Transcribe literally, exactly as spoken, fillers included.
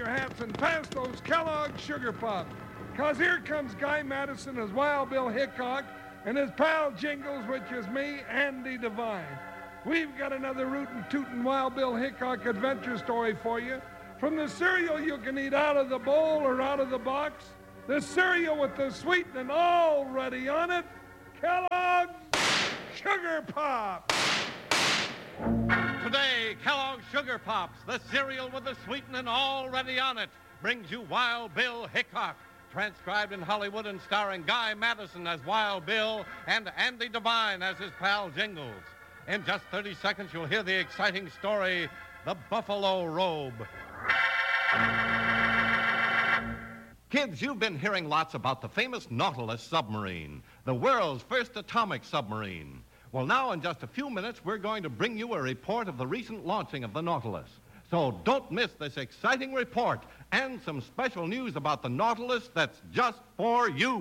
hats and pass those Kellogg's Sugar Pops. Because here comes Guy Madison as Wild Bill Hickok and his pal Jingles, which is me, Andy Devine. We've got another rootin' tootin' Wild Bill Hickok adventure story for you. From the cereal you can eat out of the bowl or out of the box, the cereal with the sweetening already on it, Kellogg's Sugar Pops. Today, Kellogg's Sugar Pops, the cereal with the sweetening already on it, brings you Wild Bill Hickok, transcribed in Hollywood and starring Guy Madison as Wild Bill and Andy Devine as his pal Jingles. In just thirty seconds, you'll hear the exciting story, The Buffalo Robe. Kids, you've been hearing lots about the famous Nautilus submarine, the world's first atomic submarine. Well, now in just a few minutes, we're going to bring you a report of the recent launching of the Nautilus. So don't miss this exciting report and some special news about the Nautilus that's just for you.